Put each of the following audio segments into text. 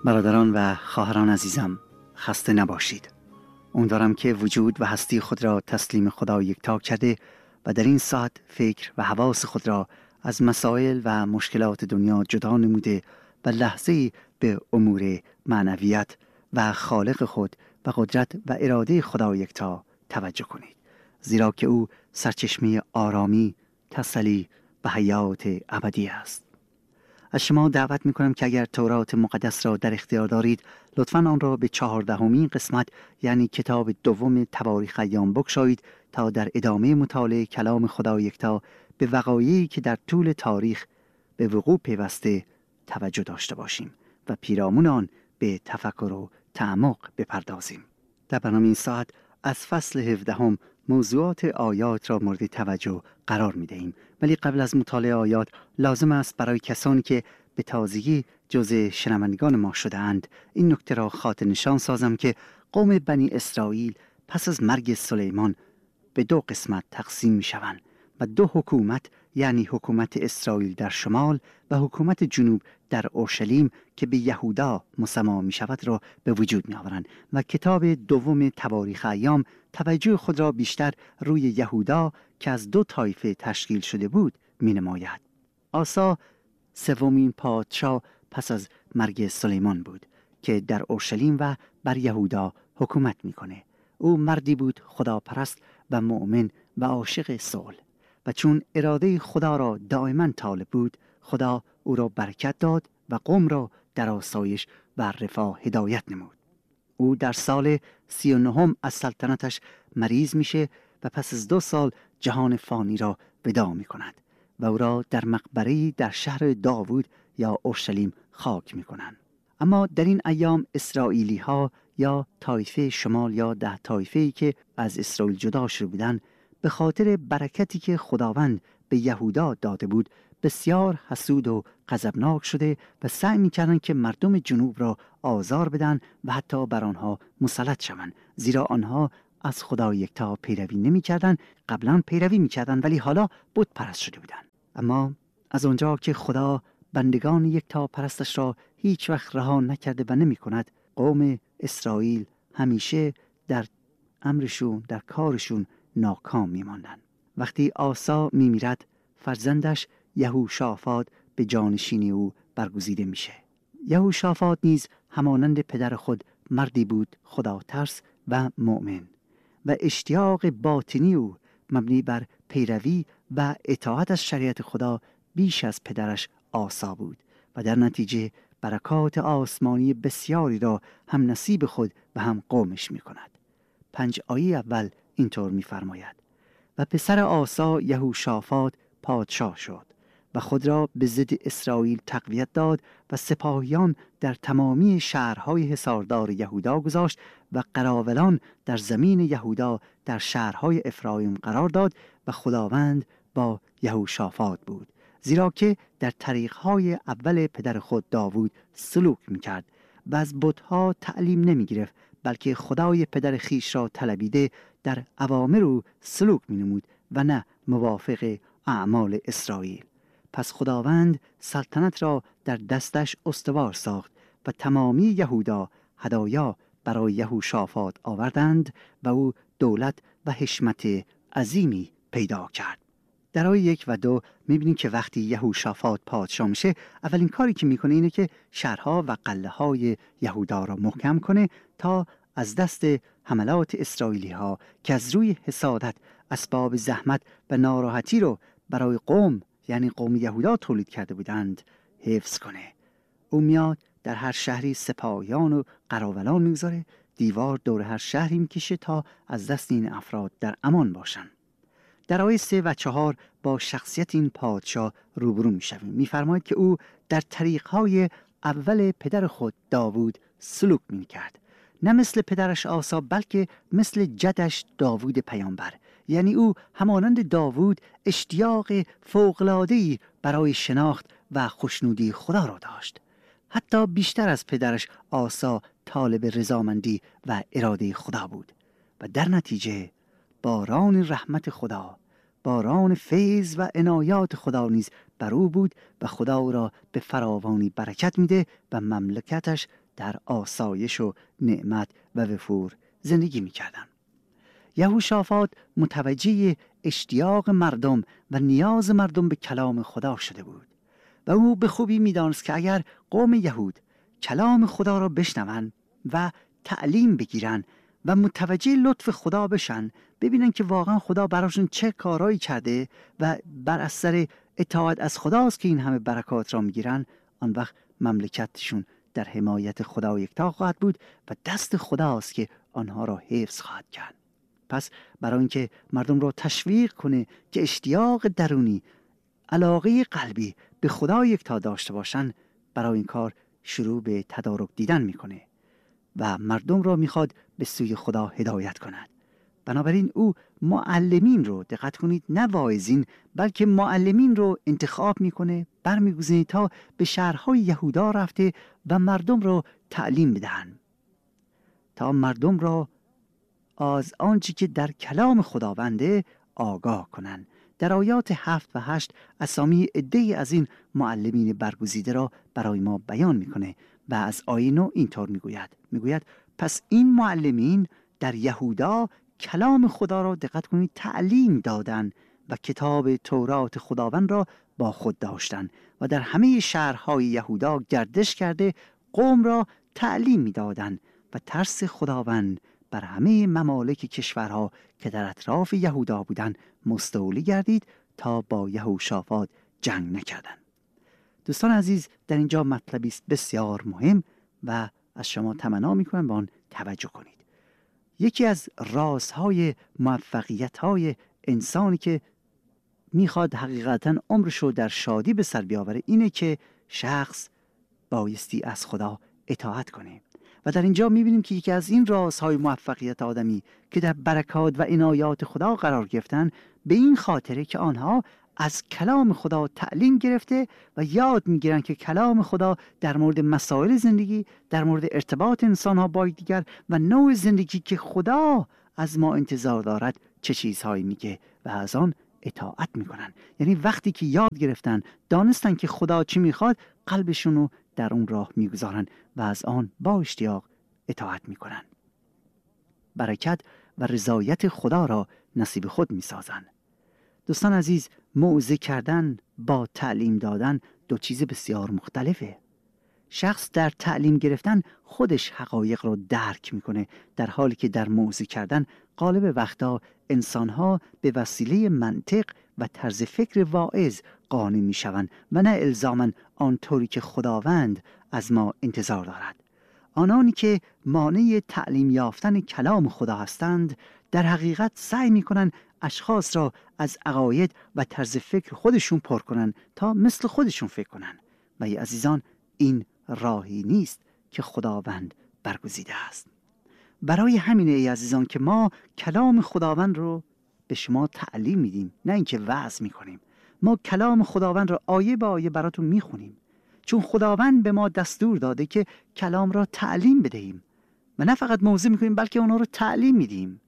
برادران و خواهران عزیزم، خسته نباشید. امیدوارم که وجود و هستی خود را تسلیم خدا یکتا کرده و در این ساعت فکر و حواس خود را از مسائل و مشکلات دنیا جدا نموده و لحظه‌ای به امور معنویت و خالق خود و قدرت و اراده خدا یکتا توجه کنید، زیرا که او سرچشمه آرامی، تسلی و حیات ابدی است. از شما دعوت میکنم که اگر تورات مقدس را در اختیار دارید، لطفاً آن را به 14مین قسمت یعنی کتاب دوم تواریخ ایام بگشایید تا در ادامه مطالعه کلام خدا یکتا به وقایعی که در طول تاریخ به وقوع پیوسته توجه داشته باشیم و پیرامون آن به تفکر و تعمق بپردازیم. در برنامه این ساعت از فصل 17 موضوعات آیات را مورد توجه قرار می‌دهیم، ولی قبل از مطالعه آیات لازم است برای کسانی که به تازگی جزء شنوندگان ما شده‌اند این نکته را خاطر نشان سازم که قوم بنی اسرائیل پس از مرگ سلیمان به 2 قسمت تقسیم می‌شوند و 2 حکومت، یعنی حکومت اسرائیل در شمال و حکومت جنوب در اورشلیم که به یهودا مسما می شود را به وجود می آورند و کتاب دوم تواریخ ایام توجه خود را بیشتر روی یهودا که از 2 طایفه تشکیل شده بود می نماید. آسا 3مین پادشاه پس از مرگ سلیمان بود که در اورشلیم و بر یهودا حکومت می کنه. او مردی بود خداپرست و مؤمن و عاشق صلح، و چون اراده خدا را دائما طالب بود، خدا او را برکت داد و قوم را در آسایش و رفاه هدایت نمود. او در سال 39 از سلطنتش مریض میشه و پس از 2 سال جهان فانی را وداع می کند و او را در مقبره‌ای در شهر داوود یا اورشلیم خاک می کنند. اما در این ایام اسرائیلی ها یا طایفه شمال یا 10 طایفه‌ای که از اسرائیل جدا شده بودند، به خاطر برکتی که خداوند به یهودا داده بود بسیار حسود و غضبناک شده و سعی می‌کردند که مردم جنوب را آزار بدن و حتی بر آنها مسلط شوند، زیرا آنها از خدا یکتا پیروی نمی‌کردند. قبلا پیروی می‌کردند ولی حالا بت پرست شده بودند. اما از آنجا که خدا بندگان یکتا پرستش را هیچ وقت رها نکرده و نمی‌کند، قوم اسرائیل همیشه در امرشون، در کارشون ناکام می‌ماندند. وقتی آسا می‌میرد، فرزندش یهوشافاط به جانشینی او برگزیده میشه. یهوشافاط نیز همانند پدر خود مردی بود خدا ترس و مؤمن و اشتیاق باطنی او مبنی بر پیروی و اطاعت از شریعت خدا بیش از پدرش آسا بود و در نتیجه برکات آسمانی بسیاری را هم نصیب خود و هم قومش می‌کند. 5 آیه اول اینطور می‌فرماید: و پسر آسا یهوشافاط پادشاه شد و خود را به ضد اسرائیل تقویت داد و سپاهیان در تمامی شهرهای حصاردار یهودا گذاشت و قراولان در زمین یهودا در شهرهای افرایم قرار داد و خداوند با یهوشافاط بود، زیرا که در طریقهای اول پدر خود داوود سلوک می‌کرد و از بت‌ها تعلیم نمی‌گرفت، بلکه خدای پدر خیش را طلبیده در اوامر او سلوک می‌نمود و نه موافق اعمال اسرائیل. پس خداوند سلطنت را در دستش استوار ساخت و تمامی یهودا هدایا برای یهوشافاط آوردند و او دولت و حشمت عظیمی پیدا کرد. در آیه 1 و 2 می‌بینیم که وقتی یهوشافاط پادشاه میشه، اولین کاری که میکنه اینه که شهرها و قلعه‌های یهودا را محکم کنه تا از دست حملات اسرائیلی ها که از روی حسادت اسباب زحمت و ناراحتی رو برای قوم، یعنی قوم یهودا تولید کرده بودند، حفظ کنه. او میاد در هر شهری سپاهیان و قراولان میگذاره، دیوار دور هر شهری میکشه تا از دست این افراد در امان باشن. در آیه 3 و 4 با شخصیت این پادشاه روبرو میشویم. میفرماید که او در طریقهای اول پدر خود داوود سلوک میکرد، نه مثل پدرش آسا بلکه مثل جدش داوود پیامبر. یعنی او همانند داوود اشتیاق فوق‌العاده‌ای برای شناخت و خوشنودی خدا را داشت، حتی بیشتر از پدرش آسا طالب رضامندی و اراده خدا بود و در نتیجه باران رحمت خدا، باران فیض و عنایات خدا نیز بر او بود و خدا او را به فراوانی برکت میده و مملکتش در آسایش و نعمت و وفور زندگی می‌کردند. یهوشافاط متوجه اشتیاق مردم و نیاز مردم به کلام خدا شده بود و او به خوبی می‌دانست که اگر قوم یهود کلام خدا را بشنوند و تعلیم بگیرن و متوجه لطف خدا بشن، ببینن که واقعا خدا براشون چه کارایی کرده و بر اثر اطاعت از خداست که این همه برکات را میگیرن، آن وقت مملکتشون در حمایت خدا یکتا خواهد بود و دست خداست که آنها را حفظ خواهد کرد. پس برای اینکه مردم را تشویق کنه که اشتیاق درونی، علاقه قلبی به خدا یکتا داشته باشن، برای این کار شروع به تدارک دیدن میکنه و مردم را میخواد به سوی خدا هدایت کند. بنابراین او معلمین رو، دقت کنید، نه واعظین، بلکه معلمین رو انتخاب میکنه، برمیگزینه تا به شهرهای یهودا رفته و مردم رو تعلیم بدهند، تا مردم را از آنچه که در کلام خداونده آگاه کنند. در آیات 7 و 8 اسامی عده‌ای از این معلمین برگزیده را برای ما بیان میکنه و از آیه 9 اینطور میگوید پس این معلمین در یهودا کلام خدا را، دقت کنید، تعلیم دادند و کتاب تورات خداوند را با خود داشتند و در همه شهرهای یهودا گردش کرده قوم را تعلیم میدادند و ترس خداوند بر همه ممالک کشورها که در اطراف یهودا بودند مستولی گردید تا با یهوشافاط جنگ نکردند. دوستان عزیز، در اینجا مطلبی است بسیار مهم و از شما تمنا میکنم به آن توجه کنید. یکی از رازهای موفقیت‌های انسانی که میخواد حقیقتاً عمرش رو در شادی به سر بیاوره اینه که شخص بایستی از خدا اطاعت کنه. و در اینجا میبینیم که یکی از این رازهای موفقیت آدمی که در برکات و عنایات خدا قرار گرفتن به این خاطره که آنها از کلام خدا تعلیم گرفته و یاد میگیرن که کلام خدا در مورد مسائل زندگی، در مورد ارتباط انسانها با یکدیگر و نوع زندگی که خدا از ما انتظار دارد چه چیزهایی میگه و از آن اطاعت میکنن. یعنی وقتی که یاد گرفتن، دانستن که خدا چی میخواد، قلبشونو در اون راه میگذارن و از آن با اشتیاق اطاعت میکنن. برکت و رضایت خدا را نصیب خود میسازن. دوستان عزیز، موعظه کردن با تعلیم دادن دو چیز بسیار مختلفه. شخص در تعلیم گرفتن خودش حقایق را درک میکنه، در حالی که در موعظه کردن غالب وقتا انسانها به وسیله منطق و طرز فکر واعظ قانع میشوند و نه الزاماً آنطوری که خداوند از ما انتظار دارد. آنانی که مانع تعلیم یافتن کلام خدا هستند در حقیقت سعی میکنن اشخاص را از عقاید و طرز فکر خودشون پر کنن تا مثل خودشون فکر کنن و ای عزیزان، این راهی نیست که خداوند برگزیده است. برای همینه ای عزیزان که ما کلام خداوند رو به شما تعلیم میدیم، نه اینکه وعظ میکنیم. ما کلام خداوند رو آیه به آیه براتون میخونیم، چون خداوند به ما دستور داده که کلام را تعلیم بدهیم و نه فقط موعظه میکنیم بلکه اونا رو تعلیم میدیم.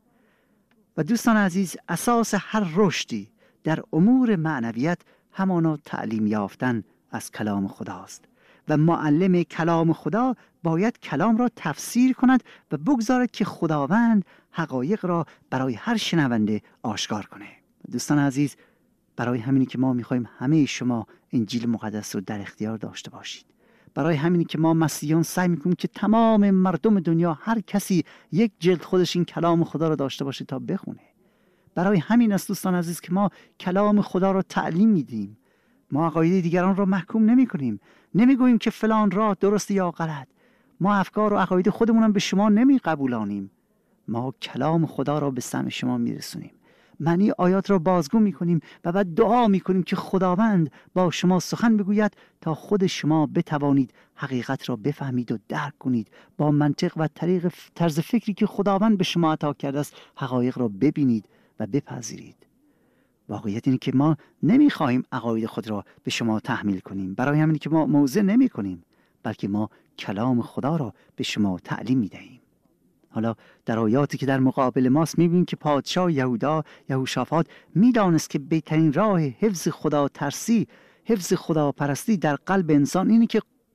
و دوستان عزیز، اساس هر رشدی در امور معنویت همانا تعلیم یافتن از کلام خداست و معلم کلام خدا باید کلام را تفسیر کند و بگذارد که خداوند حقایق را برای هر شنونده آشکار کنه. دوستان عزیز، برای همینی که ما میخوایم همه شما انجیل مقدس رو در اختیار داشته باشید. برای همینی که ما مسیحیان سعی میکنیم که تمام مردم دنیا، هر کسی یک جلد خودش این کلام خدا رو داشته باشه تا بخونه. برای همین است دوستان عزیز که ما کلام خدا رو تعلیم میدیم. ما عقاید دیگران رو محکوم نمی کنیم. نمیگوییم که فلان راه درست یا غلط. ما افکار و عقاید خودمون هم به شما نمی قبولانیم. ما کلام خدا را به سمع شما میرسونیم. معنی آیات را بازگو میکنیم و بعد دعا میکنیم که خداوند با شما سخن بگوید تا خود شما بتوانید حقیقت را بفهمید و درک کنید. با منطق و طرز فکری که خداوند به شما عطا کرده است حقایق را ببینید و بپذیرید. واقعیت اینه که ما نمیخواهیم عقاید خود را به شما تحمیل کنیم. برای همینه که ما موعظه نمی کنیم، بلکه ما کلام خدا را به شما تعلیم میدهیم. حالا در آیاتی که در مقابل ماست میبینیم که پادشاه یهودا یهوشافاط میدانست که بهترین راه حفظ خدا ترسی، حفظ خدا پرستی در قلب انسان اینه که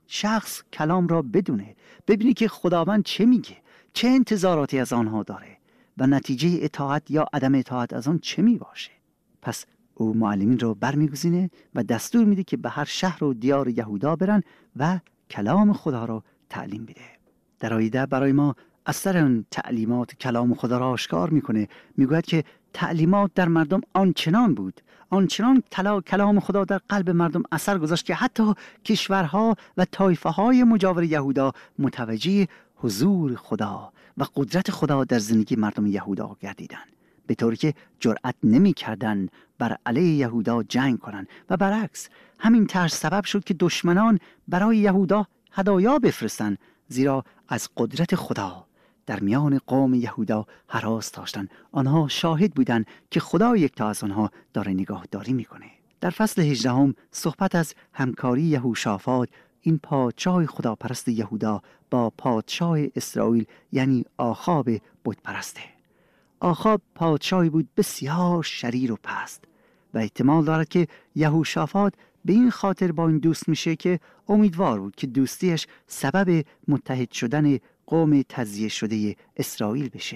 شخص کلام را بدونه، ببینه که خداوند چه میگه، چه انتظاراتی از آنها داره و نتیجه اطاعت یا عدم اطاعت از آن چه می باشه. پس او معلمین را برمیگزینه و دستور میده که به هر شهر و دیار یهودا برن و کلام خدا را تعلیم بده. در آیه برای ما اثر اون تعلیمات کلام خدا را آشکار میکنه. میگوید که تعلیمات در مردم آنچنان بود، آنچنان کلام خدا در قلب مردم اثر گذاشت که حتی کشورها و طایفه های مجاور یهودا متوجه حضور خدا و قدرت خدا در زندگی مردم یهودا گردیدند، به طوری که جرأت نمی‌کردند بر علیه یهودا جنگ کنند و برعکس همین طرز سبب شد که دشمنان برای یهودا هدایا بفرستند، زیرا از قدرت خدا در میان قوم یهودا هراس داشتند. آنها شاهد بودند که خدا یکتا از آنها داره نگاهداری میکنه. در فصل 18 صحبت از همکاری یهوشافاط، این پادشاه خداپرست یهودا، با پادشاه اسرائیل یعنی آخاب بت پرسته. آخاب پادشاهی بود بسیار شریر و پست و احتمال دارد که یهوشافاط به این خاطر با این دوست میشه که امیدوار بود که دوستیش سبب متحد شدن قوم تزیه شده اسرائیل بشه.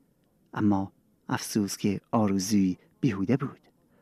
اما افسوس که آرزوی بیهوده بود.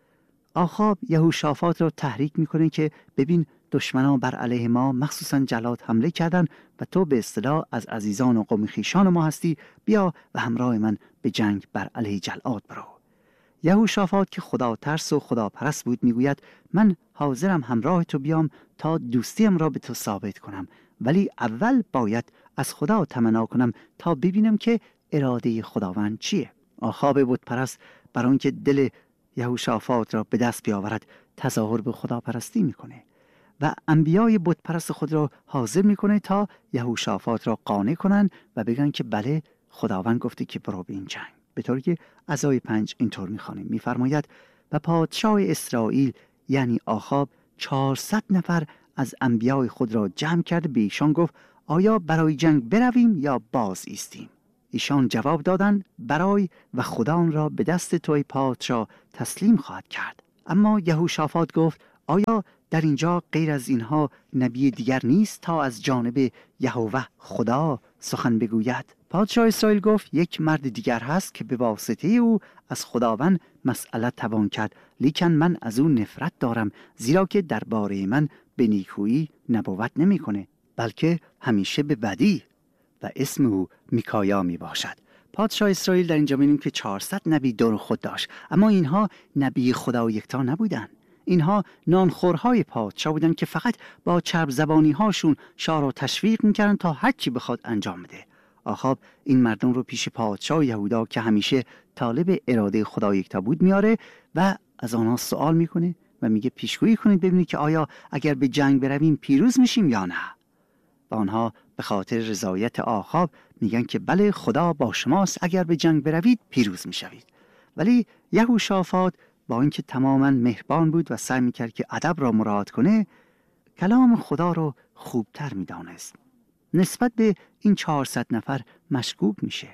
آخاب یهوشافاط را تحریک میکنه که ببین دشمنان بر علیه ما مخصوصا جلاد حمله کردن و تو به اصطلاح از عزیزان و قوم خویشان ما هستی، بیا و همراه من به جنگ بر علیه جلاد برو. یهوشافاط که خدا ترس و خدا پرست بود میگوید من حاضرم همراه تو بیام تا دوستیم را به تو ثابت کنم، ولی اول باید از خدا تمنا کنم تا ببینم که اراده خداوند چیه. آخاب بت پرست برای آنکه دل یهوشافاط را به دست بیاورد تظاهر به خداپرستی میکنه و انبیای بت پرست خود را حاضر میکنه تا یهوشافاط را قانع کنن و بگن که بله خداوند گفته که برو به این جنگ. به طوری که از آیه 5 اینطور میخوانیم، میفرماید و پادشاه اسرائیل یعنی آخاب 400 نفر از انبیای خود را جمع کرده به ایشان گفت آیا برای جنگ برویم یا باز ایستیم؟ ایشان جواب دادند برای و خدا آن را به دست توی پادشاه تسلیم خواهد کرد. اما یهوشافاط گفت آیا در اینجا غیر از اینها نبی دیگر نیست تا از جانب یهوه خدا سخن بگوید؟ پادشاه اسرائیل گفت یک مرد دیگر هست که به واسطه او از خداوند مسئله توان کرد، لیکن من از او نفرت دارم، زیرا که درباره من به نیکویی نبوت نمیکنه بلکه همیشه به بدی و اسم او میکایا می باشد. پادشاه اسرائیل در اینجا می‌بینیم که 400 نبی دور خود داشت، اما اینها نبی خدا و یکتا نبودند. اینها نانخورهای پادشاه بودند که فقط با چرب زبانی هاشون شاه را تشویق میکردن تا هر چی بخواد انجام بده. آخاب این مردم رو پیش پادشاه یهودا که همیشه طالب اراده خدا یکتا بود میاره و از آنها سوال میکنه و میگه پیشگویی کنید ببینید که آیا اگر به جنگ برویم پیروز میشیم یا نه. و آنها به خاطر رضایت آخاب میگن که بله خدا با شماست، اگر به جنگ بروید پیروز میشوید. ولی یهوشافاط با اینکه تماما مهربان بود و سعی میکرد که ادب را مراعات کنه، کلام خدا رو خوبتر میدانست. نسبت به این 400 نفر مشکوک میشه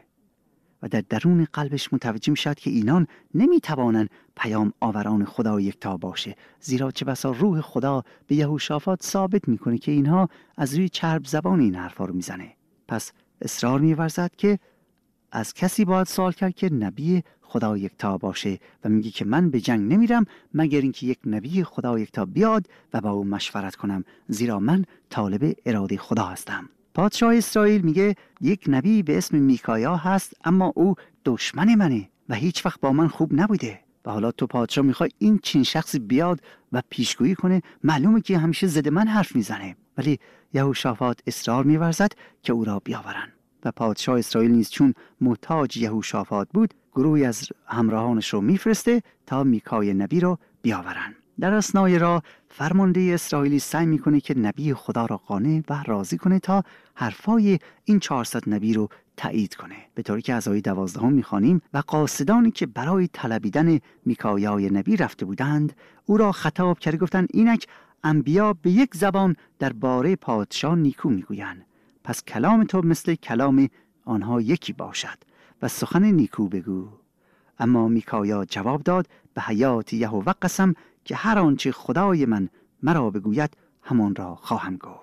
و در درون قلبش متوجه میشد که اینان نمیتوانند پیام آوران خدا یکتا باشه، زیرا چه بسا روح خدا به یهوشافاط ثابت میکنه که اینها از روی چرب زبان این حرفا رو میزنه. پس اصرار میورزد که از کسی باید سوال کرد که نبی خدا یکتا باشه و میگه که من به جنگ نمیرم مگر اینکه یک نبی خدا یکتا بیاد و با او مشورت کنم، زیرا من طالب اراده خدا هستم. پادشاه اسرائیل میگه یک نبی به اسم میکایا هست، اما او دشمن منه و هیچ وقت با من خوب نبوده و حالا تو پادشاه میخوای این چین شخصی بیاد و پیشگویی کنه، معلومه که همیشه ضد من حرف میزنه. ولی یهوشافاط اصرار میورزد که او را بیاورن و پادشاه اسرائیل نیز چون محتاج یهوشافاط بود گروهی از همراهانش رو میفرسته تا میکای نبی رو بیاورن. در اثنای راه فرمانده اسرائیلی سعی میکنه که نبی خدا را قانع و راضی کنه تا حرفای این 400 نبی رو تایید کنه. به طوری که از آیه 12 میخوانیم و قاصدانی که برای طلبیدن میکایای نبی رفته بودند او را خطاب کرده گفتند اینک انبیا به یک زبان درباره پادشاه نیکو میگویند، پس کلام تو مثل کلام آنها یکی باشد و سخن نیکو بگو. اما میکایا جواب داد به حیات یهوه قسم که هر آنچه خدای من مرا بگوید همان را خواهم گفت.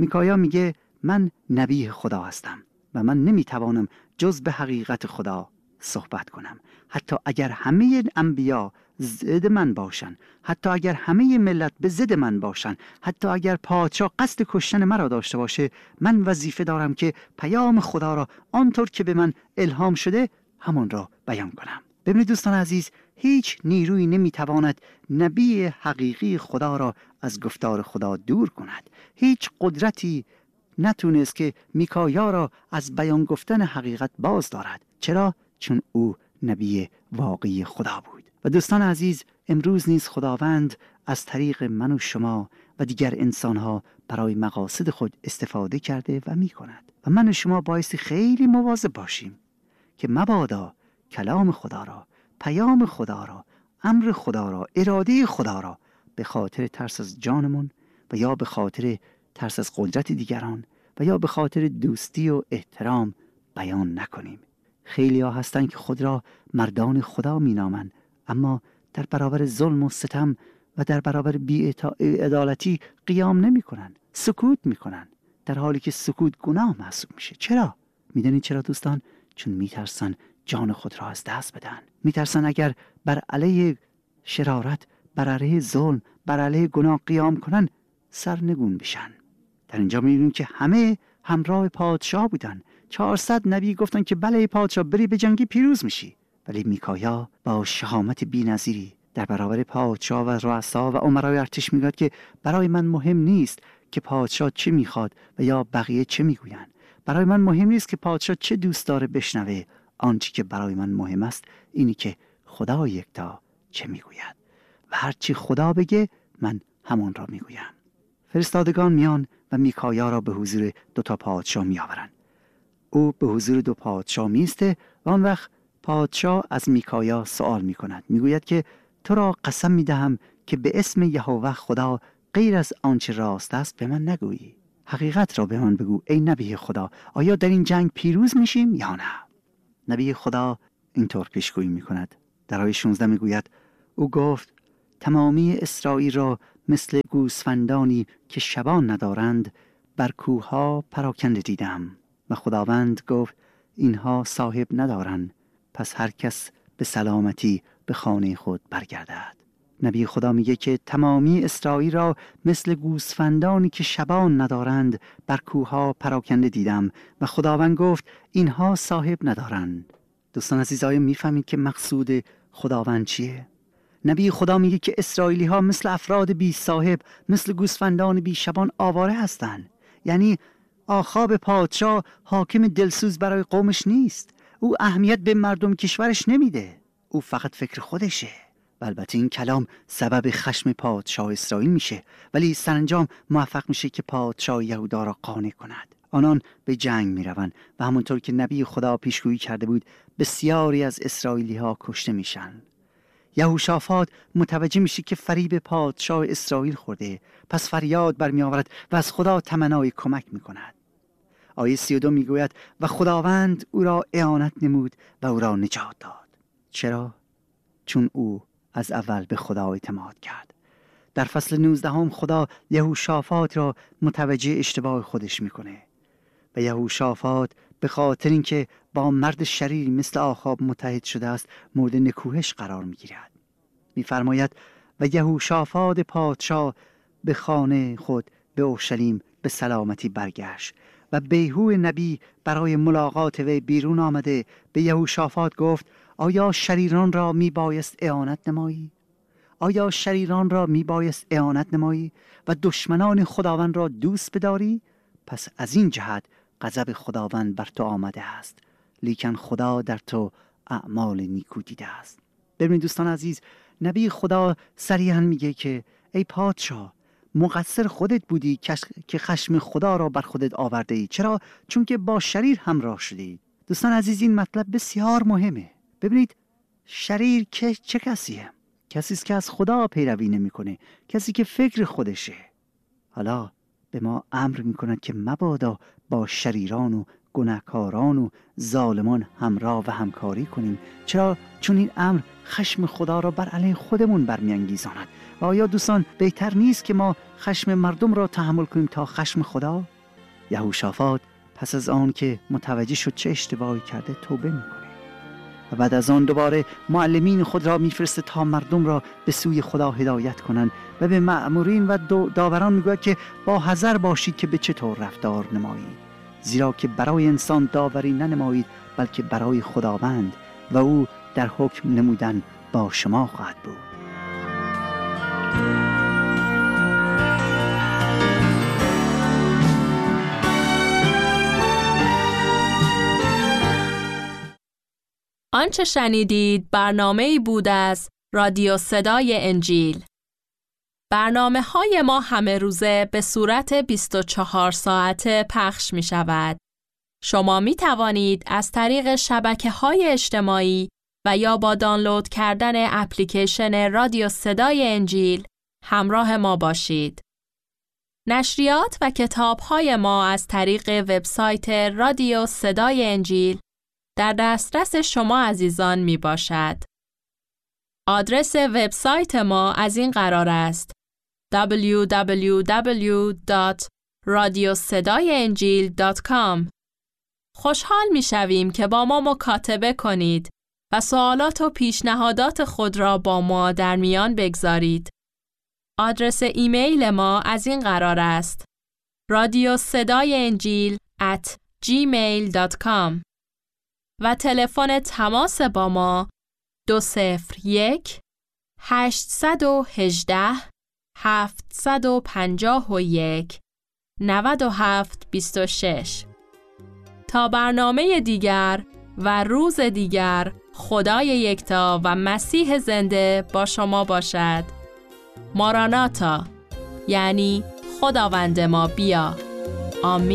میکایا میگه من نبی خدا هستم و من نمیتوانم جز به حقیقت خدا صحبت کنم. حتی اگر همه انبیا ضد من باشن، حتی اگر همه ملت به ضد من باشن، حتی اگر پادشاه قصد کشتن مرا داشته باشه، من وظیفه دارم که پیام خدا را آنطور که به من الهام شده همان را بیان کنم. ببینید دوستان عزیز، هیچ نیرویی نمیتواند نبی حقیقی خدا را از گفتار خدا دور کند. هیچ قدرتی نتونست که میکایا را از بیان گفتن حقیقت باز دارد. چرا؟ چون او نبی واقعی خدا بود. و دوستان عزیز، امروز نیز خداوند از طریق من و شما و دیگر انسانها برای مقاصد خود استفاده کرده و میکند و من و شما بایستی خیلی مواظب باشیم که مبادا کلام خدا را، پیام خدا را، امر خدا را، اراده خدا را به خاطر ترس از جانمون و یا به خاطر ترس از قدرت دیگران و یا به خاطر دوستی و احترام بیان نکنیم. خیلی ها هستن که خود را مردان خدا می نامن، اما در برابر ظلم و ستم و در برابر بی‌عدالتی قیام نمی کنن، سکوت می کنن، در حالی که سکوت گناه محسوب میشه. چرا؟ میدونید چرا دوستان؟ چون میترسن جان خود را از دست بدن. میترسن اگر بر علیه شرارت، بر علیه ظلم، بر علیه گناه قیام کنن سرنگون بشن. در اینجا میبینیم که همه همراه پادشاه بودن. 400 نبی گفتن که بله پادشاه بری به جنگی پیروز میشی، ولی میکایا با شهامت بی‌نظیری در برابر پادشاه و رؤسا و امرای ارتش میگوید که برای من مهم نیست که پادشاه چه میخواد و یا بقیه چه میگوین. برای من مهم نیست که پادشاه چه دوست داره بشنوه. آنچه که برای من مهم است اینی که خدا یکتا چه میگوید و هرچی خدا بگه من همون را میگویم. فرستادگان میان و میکایا را به حضور دو تا پادشاه میآورند. او به حضور دو پادشاه میسته و آن وقت پادشاه از میکایا سوال میکند. میگوید که تو را قسم میدهم که به اسم یهوه خدا غیر از آنچه راست است به من نگویی. حقیقت را به من بگو ای نبی خدا، آیا در این جنگ پیروز میشیم یا نه؟ نبی خدا اینطور پیشگویی میکند. در آیه 16 میگوید او گفت تمامی اسرائیل را مثل گوسفندانی که شبان ندارند بر کوهها پراکنده دیدم. و خداوند گفت اینها صاحب ندارند، پس هر کس به سلامتی به خانه خود برگردد. نبی خدا میگه که تمامی اسرائیل را مثل گوسفندانی که شبان ندارند بر کوهها پراکنده دیدم و خداوند گفت اینها صاحب ندارند. دوستان عزیز، آیا میفهمید که مقصود خداوند چیه؟ نبی خدا میگه که اسرائیلی ها مثل افراد بی صاحب، مثل گوسفندان بی شبان آواره هستند. یعنی آخاب پادشاه حاکم دلسوز برای قومش نیست. او اهمیت به مردم کشورش نمیده، او فقط فکر خودشه. و البته این کلام سبب خشم پادشاه اسرائیل میشه، ولی سرانجام موفق میشه که پادشاه یهودا را قانع کند. آنان به جنگ میروند و همونطور که نبی خدا پیشگویی کرده بود بسیاری از اسرائیلی ها کشته میشن. یهوشافاط متوجه میشه که فریب پادشاه اسرائیل خورده، پس فریاد برمی آورد و از خدا تمنای کمک میکند. آیه 32 میگوید و خداوند او را اعانت نمود و او را نجات داد. چرا؟ چون او از اول به خدا اعتماد کرد. در فصل 19 خدا یهوشافاط را متوجه اشتباه خودش میکنه و یهوشافاط به خاطر اینکه با مرد شریری مثل آخاب متحد شده است مورد نکوهش قرار میگیرد. میفرماید و یهوشافاط پادشاه به خانه خود به اورشلیم به سلامتی برگشت و بیهو نبی برای ملاقات وی بیرون آمده به یهوشافاط گفت آیا شریران را میبایست اعانت نمایی؟ آیا شریران را میبایست اعانت نمایی و دشمنان خداوند را دوست بداری؟ پس از این جهت غضب خداوند بر تو آمده است، لیکن خدا در تو اعمال نیکو دیده است. ببینید دوستان عزیز، نبی خدا صریحاً میگه که ای پادشاه، مقصر خودت بودی که خشم خدا را بر خودت آورده ای. چرا؟ چون که با شریر همراه شدی. دوستان عزیز، این مطلب بسیار مهمه. ببینید شریر چه کسیه؟ کسی است که از خدا پیروی نمیکنه، کسی که فکر خودشه. حالا به ما امر میکند که مبادا با شریران و گناهکاران و ظالمان همراه و همکاری کنیم؟ چرا؟ چون این امر خشم خدا را بر علیه خودمون برمی‌انگیزاند. و آیا دوستان بهتر نیست که ما خشم مردم را تحمل کنیم تا خشم خدا؟ یهوشافاط پس از آن که متوجه شد چه اشتباهی کرده توبه می‌کنه و بعد از آن دوباره معلمین خود را می‌فرسته تا مردم را به سوی خدا هدایت کنند و به مأمورین و داوران می‌گوید که با حذر باشید که به چطور رفتار نمایید، زیرا که برای انسان داوری ننمایید بلکه برای خداوند و او در حکم نمودن با شما خواهد بود. آنچه شنیدید برنامه‌ای بود از رادیو صدای انجیل. برنامه‌های ما همه روزه به صورت 24 ساعته پخش می شود. شما می توانید از طریق شبکه‌های اجتماعی و یا با دانلود کردن اپلیکیشن رادیو صدای انجیل همراه ما باشید. نشریات و کتاب‌های ما از طریق وبسایت رادیو صدای انجیل در دسترس شما عزیزان می باشد. آدرس وبسایت ما از این قرار است: www.radiosedaienjil.com. خوشحال می شویم که با ما مکاتبه کنید و سوالات و پیشنهادات خود را با ما در میان بگذارید. آدرس ایمیل ما از این قرار است: radiosedaienjil@gmail.com. و تلفن تماس با ما 201 818 751 9726. تا برنامه دیگر و روز دیگر، خدای یکتا و مسیح زنده با شما باشد. ماراناتا، یعنی خداوند ما بیا. آمین.